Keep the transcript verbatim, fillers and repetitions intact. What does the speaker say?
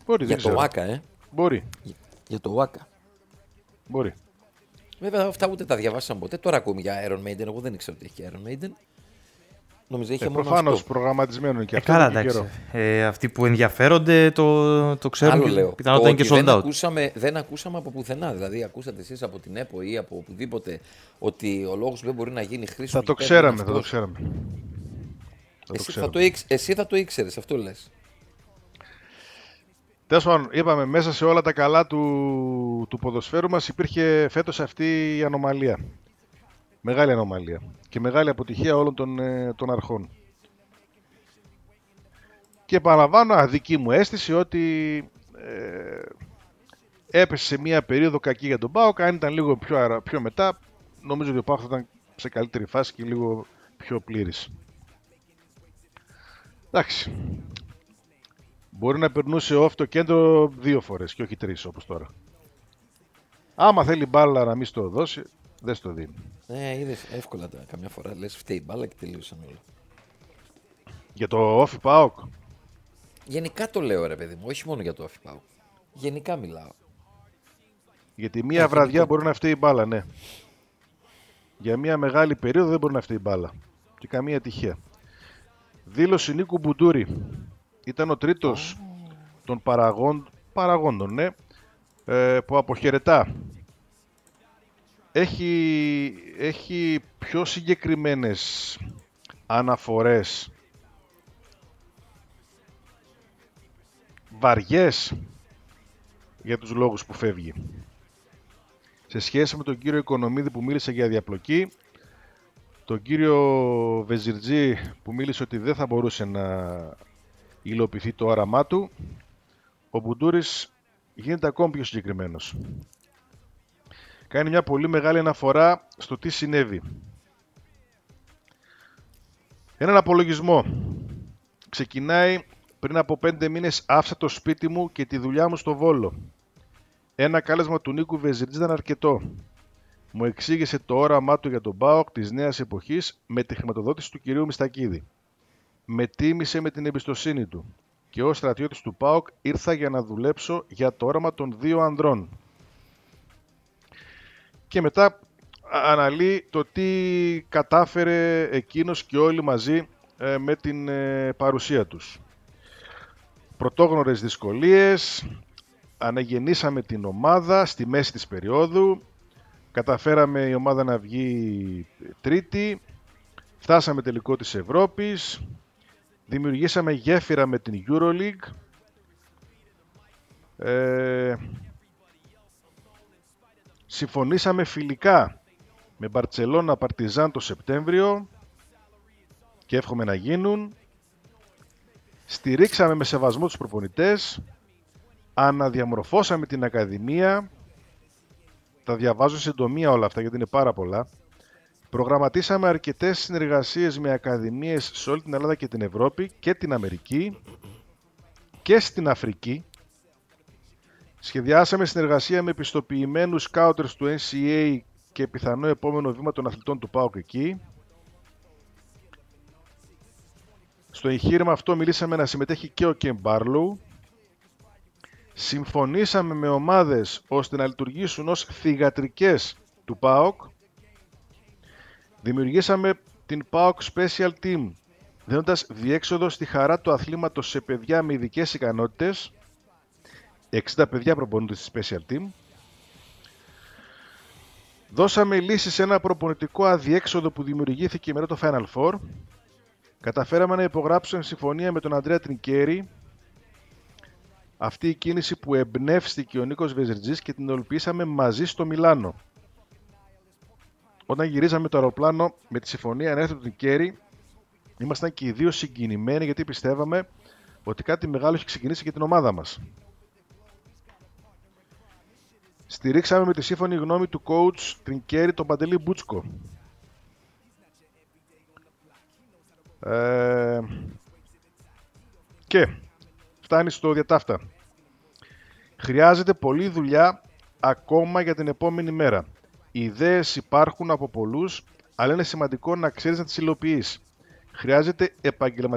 Μπορεί, Για δεν το ξέρω. Άκα, ε. Μπορεί. Για, για το Άκα. Μπορεί. Βέβαια αυτά ούτε τα διαβάσαμε ποτέ. Τώρα ακούμε για Iron Maiden. Εγώ δεν ήξερα ότι έχει Iron Maiden. Νομίζω είχε Ε, μόνο προφανώς αυτό. προγραμματισμένο είναι και Ε, αυτό. καλά, εδώ και εντάξει. καιρό. Ε, αυτοί που ενδιαφέρονται το, το ξέρουν Άλλο και λέω. πιθανότατα είναι και ότι sold δεν, out. ακούσαμε, δεν ακούσαμε από πουθενά. Δηλαδή, ακούσατε εσείς από την ΕΠΟ ή από οπουδήποτε ότι ο λόγος που δεν μπορεί να γίνει χρήση Θα του το γηπέδου είναι ξέραμε, θα το αυτός. ξέραμε. Θα το Εσύ, θα ξέραμε. το ήξ- εσύ θα το ήξερες, αυτό λες. Τέλος πάντων, είπαμε μέσα σε όλα τα καλά του, του ποδοσφαίρου μας υπήρχε φέτος αυτή η ανομαλία. Μεγάλη ανομαλία και μεγάλη αποτυχία όλων των, ε, των αρχών. Και επαναλαμβάνω, αδική μου αίσθηση ότι ε, έπεσε σε μια περίοδο κακή για τον ΠΑΟΚ. Αν ήταν λίγο πιο, αρα, πιο μετά, νομίζω ότι ο ΠΑΟΚ θα ήταν σε καλύτερη φάση και λίγο πιο πλήρης. Εντάξει. Μπορεί να περνούσε off το κέντρο δύο φορές και όχι τρεις όπως τώρα. Άμα θέλει μπάλα να μην στο δώσει, δεν στο δίνει. Ε, είδες εύκολα τα, καμιά φορά λες φταίει η μπάλα και τελείωσαν όλα. Για το off ΠΑΟΚ. Γενικά το λέω ρε παιδί μου, όχι μόνο για το Αφιπάου. Γενικά μιλάω. Γιατί μία Ε, βραδιά γενικό. μπορεί να φταίει η μπάλα, ναι. Για μία μεγάλη περίοδο δεν μπορεί να φταίει η μπάλα. Και καμία τυχαία. Δήλωση Νίκου Μπουντούρη. Ήταν ο τρίτος oh. των παραγόν, παραγόντων, ναι, ε, που αποχαιρετά. Έχει, έχει πιο συγκεκριμένες αναφορές, βαριές, για τους λόγους που φεύγει. Σε σχέση με τον κύριο Οικονομίδη που μίλησε για διαπλοκή, τον κύριο Βεζιρτζή που μίλησε ότι δεν θα μπορούσε να υλοποιηθεί το όραμά του, ο Μπουντούρης γίνεται ακόμη πιο συγκεκριμένος. Κάνει μια πολύ μεγάλη αναφορά στο τι συνέβη. Έναν απολογισμό. Ξεκινάει: πριν από πέντε μήνες άφησα το σπίτι μου και τη δουλειά μου στο Βόλο. Ένα κάλεσμα του Νίκου Βεζιρτζή ήταν αρκετό. Μου εξήγησε το όραμά του για τον ΠΑΟΚ της νέας εποχής με τη χρηματοδότηση του κυρίου Μιστακίδη. Με τίμησε με την εμπιστοσύνη του και ως στρατιώτης του ΠΑΟΚ ήρθα για να δουλέψω για το όραμα των δύο ανδρών. Και μετά αναλύει το τι κατάφερε εκείνος και όλοι μαζί ε, με την ε, παρουσία τους. Πρωτόγνωρες δυσκολίες, αναγεννήσαμε την ομάδα στη μέση της περίοδου, καταφέραμε η ομάδα να βγει τρίτη, φτάσαμε τελικό της Ευρώπης, δημιουργήσαμε γέφυρα με την EuroLeague, ε, συμφωνήσαμε φιλικά με Μπαρτσελώνα Παρτιζάν το Σεπτέμβριο και εύχομαι να γίνουν, στηρίξαμε με σεβασμό τους προπονητές, αναδιαμορφώσαμε την Ακαδημία, τα διαβάζω σε συντομία όλα αυτά γιατί είναι πάρα πολλά. Προγραμματίσαμε αρκετές συνεργασίες με ακαδημίες σε όλη την Ελλάδα και την Ευρώπη και την Αμερική και στην Αφρική. Σχεδιάσαμε συνεργασία με επιστοποιημένους σκάουτερς του N C A A και πιθανό επόμενο βήμα των αθλητών του ΠΑΟΚ εκεί. Στο εγχείρημα αυτό μιλήσαμε να συμμετέχει και ο Κεν Μπάρλοου. Συμφωνήσαμε με ομάδες ώστε να λειτουργήσουν ως θυγατρικές του ΠΑΟΚ. Δημιουργήσαμε την ΠΑΟΚ Special Team, δίνοντας διέξοδο στη χαρά του αθλήματος σε παιδιά με ειδικές ικανότητες. εξήντα παιδιά προπονούνται στη Special Team. Δώσαμε λύση σε ένα προπονητικό αδιέξοδο που δημιουργήθηκε μετά το Final Four. Καταφέραμε να υπογράψουμε συμφωνία με τον Αντρέα Τρινκέρι. Αυτή η κίνηση που εμπνεύστηκε ο Νίκος Βεζιρτζής και την ολοποιήσαμε μαζί στο Μιλάνο. Όταν γυρίζαμε το αεροπλάνο με τη συμφωνία να έρθει του Τρινκέρι, ήμασταν και οι δύο συγκινημένοι γιατί πιστεύαμε ότι κάτι μεγάλο έχει ξεκινήσει για την ομάδα μας. Στηρίξαμε με τη σύμφωνη γνώμη του coach Τρινκέρι τον Παντελή Μπούτσκο. Ε... Και φτάνει στο διατάφτα. Χρειάζεται πολλή δουλειά ακόμα για την επόμενη μέρα. Οι ιδέες υπάρχουν από πολλούς, αλλά είναι σημαντικό να ξέρεις να τις υλοποιείς. Χρειάζεται επαγγελματική